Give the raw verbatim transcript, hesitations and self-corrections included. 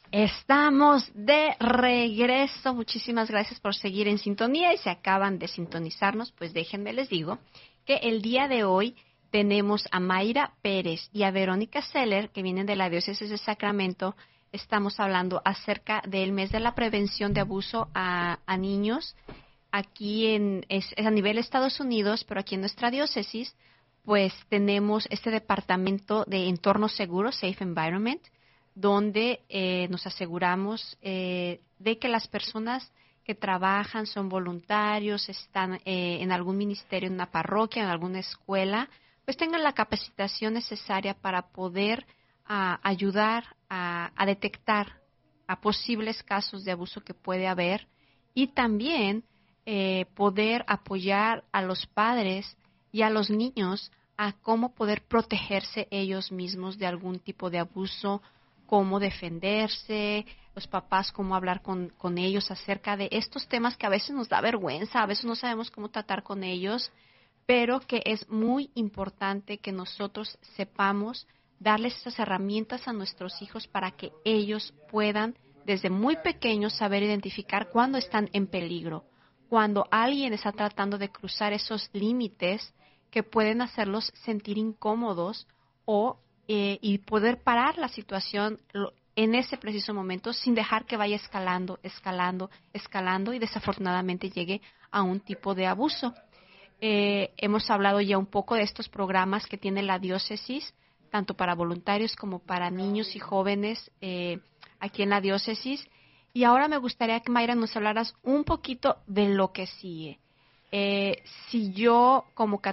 Estamos de regreso. Muchísimas gracias por seguir en sintonía y si acaban de sintonizarnos, pues déjenme les digo que el día de hoy tenemos a Mayra Pérez y a Verónica Seller, que vienen de la Diócesis de Sacramento. Estamos hablando acerca del mes de la prevención de abuso a, a niños. Aquí en, es, es a nivel Estados Unidos, pero aquí en nuestra diócesis, pues tenemos este departamento de entorno seguro, Safe Environment, donde eh, nos aseguramos eh, de que las personas que trabajan son voluntarios, están eh, en algún ministerio, en una parroquia, en alguna escuela, pues tengan la capacitación necesaria para poder uh, ayudar a, a detectar a posibles casos de abuso que puede haber y también eh, poder apoyar a los padres y a los niños a cómo poder protegerse ellos mismos de algún tipo de abuso, cómo defenderse, los papás cómo hablar con, con ellos acerca de estos temas que a veces nos da vergüenza, a veces no sabemos cómo tratar con ellos, pero que es muy importante que nosotros sepamos darles esas herramientas a nuestros hijos para que ellos puedan desde muy pequeños saber identificar cuando están en peligro, cuando alguien está tratando de cruzar esos límites que pueden hacerlos sentir incómodos o eh, y poder parar la situación en ese preciso momento sin dejar que vaya escalando, escalando, escalando y desafortunadamente llegue a un tipo de abuso. Eh, hemos hablado ya un poco de estos programas que tiene la diócesis, tanto para voluntarios como para niños y jóvenes eh, aquí en la diócesis. Y ahora me gustaría que Mayra nos hablaras un poquito de lo que sigue. Eh, si yo como